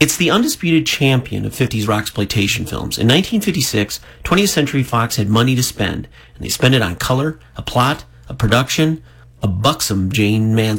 It's the undisputed champion of 50s rocksploitation films. In 1956, 20th Century Fox had money to spend, and they spent it on color, a plot, a production, a buxom Jayne Mansfield